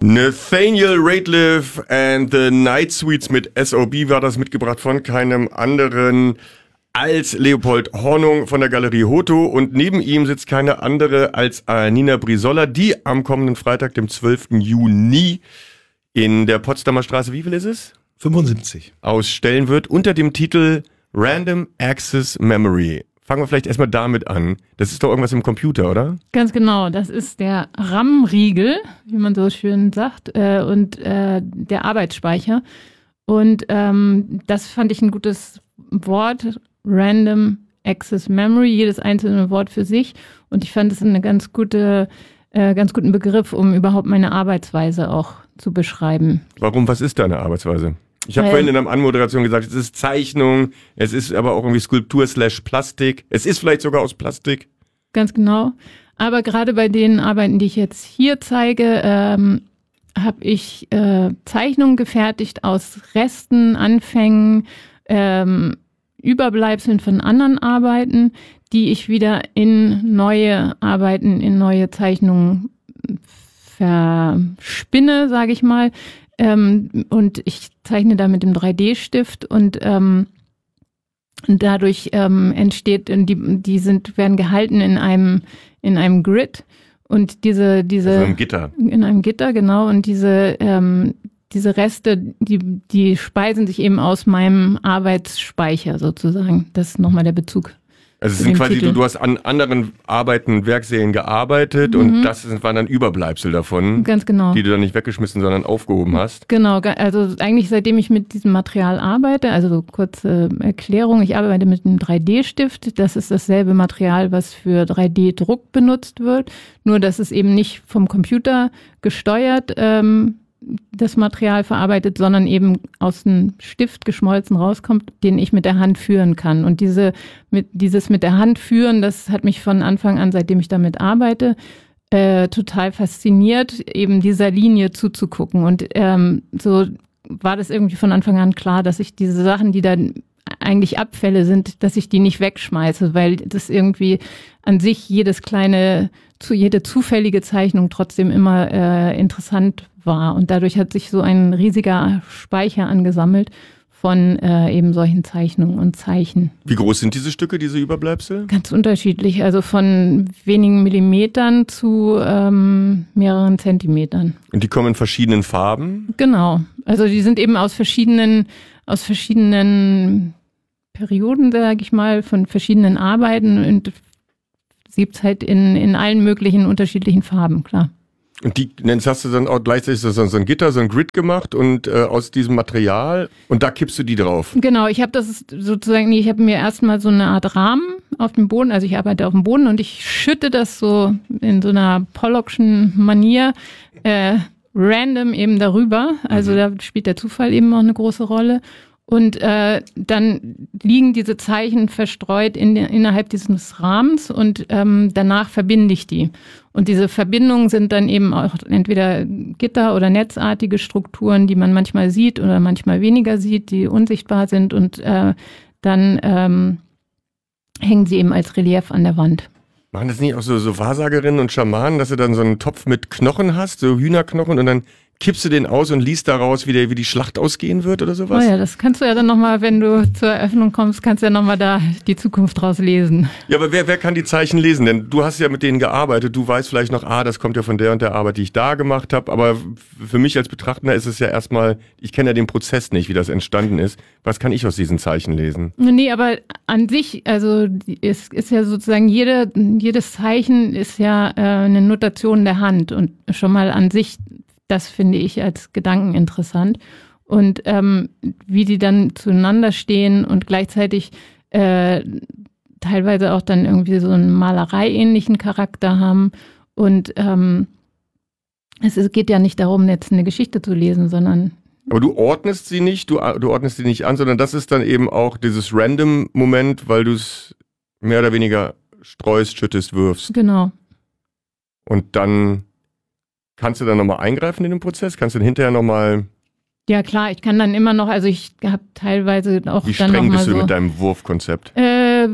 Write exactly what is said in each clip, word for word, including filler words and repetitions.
Nathaniel Rateliff and the Night Suites mit S O B war das, mitgebracht von keinem anderen als Leopold Hornung von der Galerie Hoto, und neben ihm sitzt keine andere als Nina Brizola, die am kommenden Freitag, dem zwölften Juni in der Potsdamer Straße, wie viel ist es? fünfundsiebzig. Ausstellen wird unter dem Titel Random Access Memory. Fangen wir vielleicht erstmal damit an. Das ist doch irgendwas im Computer, oder? Ganz genau. Das ist der RAM-Riegel, wie man so schön sagt, äh, und äh, der Arbeitsspeicher. Und ähm, das fand ich ein gutes Wort. Random Access Memory, jedes einzelne Wort für sich. Und ich fand es eine ganz gute, äh, ganz guten Begriff, um überhaupt meine Arbeitsweise auch zu beschreiben. Warum? Was ist deine Arbeitsweise? Ich habe vorhin in der Anmoderation gesagt, es ist Zeichnung, es ist aber auch irgendwie Skulptur slash Plastik. Es ist vielleicht sogar aus Plastik. Ganz genau. Aber gerade bei den Arbeiten, die ich jetzt hier zeige, ähm, habe ich äh, Zeichnungen gefertigt aus Resten, Anfängen, ähm, Überbleibseln von anderen Arbeiten, die ich wieder in neue Arbeiten, in neue Zeichnungen verspinne, sage ich mal. Ähm, und ich zeichne da mit dem drei D Stift und ähm, dadurch ähm, entsteht, die, die sind, werden gehalten in einem, in einem Grid, und diese, diese. Also einem Gitter. In einem Gitter, genau. Und diese, ähm, diese Reste, die, die speisen sich eben aus meinem Arbeitsspeicher sozusagen. Das ist nochmal der Bezug. Also es sind quasi, du, du hast an anderen Arbeiten, Werkserien gearbeitet, mhm. und das waren dann Überbleibsel davon. Ganz genau. Die du dann nicht weggeschmissen, sondern aufgehoben hast. Genau, also eigentlich seitdem ich mit diesem Material arbeite, also so kurze Erklärung, ich arbeite mit einem drei D Stift. Das ist dasselbe Material, was für drei D Druck benutzt wird, nur dass es eben nicht vom Computer gesteuert ähm, das Material verarbeitet, sondern eben aus dem Stift geschmolzen rauskommt, den ich mit der Hand führen kann. Und diese, mit, dieses mit der Hand führen, das hat mich von Anfang an, seitdem ich damit arbeite, äh, total fasziniert, eben dieser Linie zuzugucken. Und ähm, so war das irgendwie von Anfang an klar, dass ich diese Sachen, die dann eigentlich Abfälle sind, dass ich die nicht wegschmeiße, weil das irgendwie an sich jedes kleine, zu, jede zufällige Zeichnung trotzdem immer äh, interessant war. Und dadurch hat sich so ein riesiger Speicher angesammelt von äh, eben solchen Zeichnungen und Zeichen. Wie groß sind diese Stücke, diese Überbleibsel? Ganz unterschiedlich, also von wenigen Millimetern zu ähm, mehreren Zentimetern. Und die kommen in verschiedenen Farben? Genau, also die sind eben aus verschiedenen, aus verschiedenen Perioden, sage ich mal, von verschiedenen Arbeiten, und es gibt es halt in, in allen möglichen unterschiedlichen Farben, klar. Und die nennst, hast du dann auch gleichzeitig so, so ein Gitter, so ein Grid gemacht und äh, aus diesem Material, und da kippst du die drauf? Genau, ich habe das sozusagen, ich habe mir erstmal so eine Art Rahmen auf dem Boden, also ich arbeite auf dem Boden, und ich schütte das so in so einer Pollockschen Manier äh, random eben darüber, also mhm. da spielt der Zufall eben auch eine große Rolle. Und äh, dann liegen diese Zeichen verstreut in, innerhalb dieses Rahmens, und ähm, danach verbinde ich die. Und diese Verbindungen sind dann eben auch entweder Gitter- oder netzartige Strukturen, die man manchmal sieht oder manchmal weniger sieht, die unsichtbar sind, und äh, dann ähm, hängen sie eben als Relief an der Wand. Machen das nicht auch so, so Wahrsagerinnen und Schamanen, dass du dann so einen Topf mit Knochen hast, so Hühnerknochen, und dann kippst du den aus und liest daraus, wie, der, wie die Schlacht ausgehen wird oder sowas? Oh ja, das kannst du ja dann nochmal, wenn du zur Eröffnung kommst, kannst du ja nochmal da die Zukunft draus lesen. Ja, aber wer, wer kann die Zeichen lesen? Denn du hast ja mit denen gearbeitet, du weißt vielleicht noch, ah, das kommt ja von der und der Arbeit, die ich da gemacht habe, aber für mich als Betrachter ist es ja erstmal, ich kenne ja den Prozess nicht, wie das entstanden ist. Was kann ich aus diesen Zeichen lesen? Nee, aber an sich, also es ist ja sozusagen, jede, jedes Zeichen ist ja äh, eine Notation der Hand, und schon mal an sich, das finde ich als Gedanken interessant. Und ähm, wie die dann zueinander stehen und gleichzeitig äh, teilweise auch dann irgendwie so einen Malerei-ähnlichen Charakter haben. Und ähm, es ist, geht ja nicht darum, jetzt eine Geschichte zu lesen, sondern... Aber du ordnest sie nicht, du, du ordnest sie nicht an, sondern das ist dann eben auch dieses Random-Moment, weil du es mehr oder weniger streust, schüttest, wirfst. Genau. Und dann... Kannst du dann nochmal eingreifen in den Prozess? Kannst du dann hinterher nochmal... Ja klar, ich kann dann immer noch, also ich habe teilweise auch Wie dann noch streng mal bist du so, mit deinem Wurfkonzept? Äh,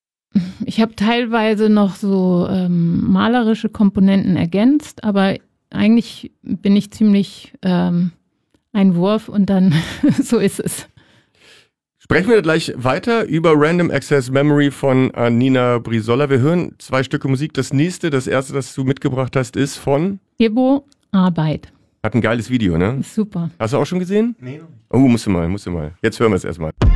ich habe teilweise noch so ähm, malerische Komponenten ergänzt, aber eigentlich bin ich ziemlich ähm, ein Wurf und dann so ist es. Sprechen wir gleich weiter über Random Access Memory von Nina Brizola. Wir hören zwei Stücke Musik. Das nächste, das erste, das du mitgebracht hast, ist von Ebo Arbeit. Hat ein geiles Video, ne? Super. Hast du auch schon gesehen? Nee, noch nicht. Oh, musst du mal, musst du mal. Jetzt hören wir es erstmal.